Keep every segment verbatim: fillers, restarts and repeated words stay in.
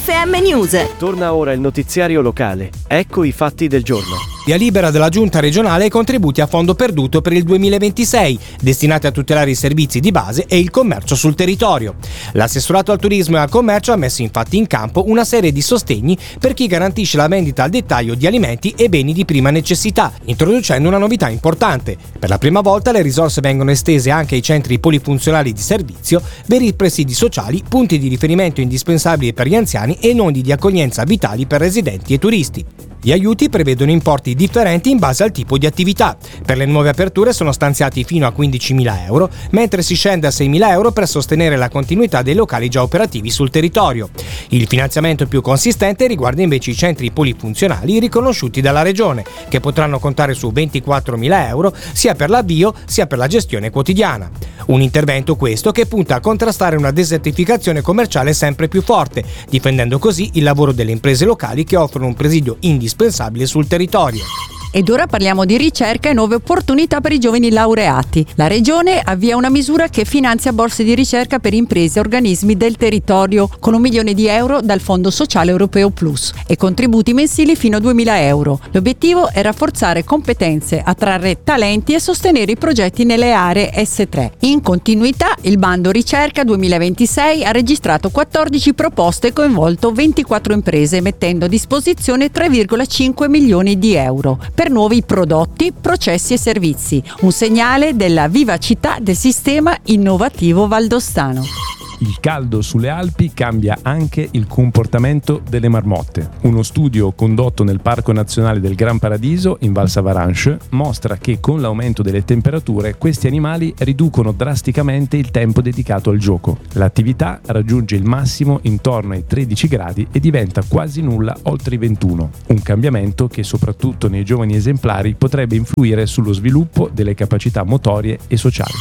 F M News. Torna ora il notiziario locale. Ecco i fatti del giorno. Via libera della Giunta regionale ai contributi a fondo perduto per il duemilaventisei, destinati a tutelare i servizi di base e il commercio sul territorio. L'assessorato al turismo e al commercio ha messo infatti in campo una serie di sostegni per chi garantisce la vendita al dettaglio di alimenti e beni di prima necessità, introducendo una novità importante. Per la prima volta le risorse vengono estese anche ai centri polifunzionali di servizio, veri presidi sociali, punti di riferimento indispensabili per gli anziani e nodi di accoglienza vitali per residenti e turisti. Gli aiuti prevedono importi differenti in base al tipo di attività. Per le nuove aperture sono stanziati fino a quindicimila euro, mentre si scende a seimila euro per sostenere la continuità dei locali già operativi sul territorio. Il finanziamento più consistente riguarda invece i centri polifunzionali riconosciuti dalla Regione, che potranno contare su ventiquattromila euro sia per l'avvio sia per la gestione quotidiana. Un intervento questo che punta a contrastare una desertificazione commerciale sempre più forte, difendendo così il lavoro delle imprese locali che offrono un presidio indispensabile sul territorio. Ed ora parliamo di ricerca e nuove opportunità per i giovani laureati. La Regione avvia una misura che finanzia borse di ricerca per imprese e organismi del territorio con un milione di euro dal Fondo Sociale Europeo Plus e contributi mensili fino a duemila euro. L'obiettivo è rafforzare competenze, attrarre talenti e sostenere i progetti nelle aree S tre. In continuità, il bando ricerca duemilaventisei ha registrato quattordici proposte e coinvolto ventiquattro imprese, mettendo a disposizione tre virgola cinque milioni di euro. Per nuovi prodotti, processi e servizi, un segnale della vivacità del sistema innovativo valdostano. Il caldo sulle Alpi cambia anche il comportamento delle marmotte. Uno studio condotto nel Parco Nazionale del Gran Paradiso, in Val Savaranche, mostra che con l'aumento delle temperature questi animali riducono drasticamente il tempo dedicato al gioco. L'attività raggiunge il massimo intorno ai tredici gradi e diventa quasi nulla oltre i ventuno. Un cambiamento che soprattutto nei giovani esemplari potrebbe influire sullo sviluppo delle capacità motorie e sociali.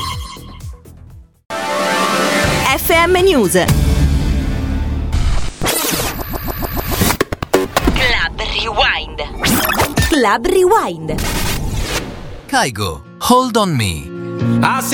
F M News. Club Rewind. Club Rewind. Kaigo, Hold on Me.